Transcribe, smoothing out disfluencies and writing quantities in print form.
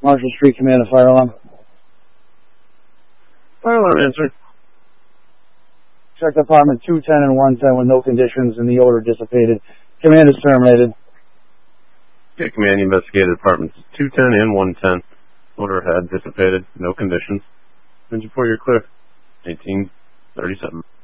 Marshall Street, command a fire alarm. Fire alarm answered. Check apartment 210 and 110 with no conditions and the odor dissipated. Command is terminated. Okay, command, you investigated apartments 210 and 110. Odor had dissipated, no conditions. Engine 4, you're clear. 1837.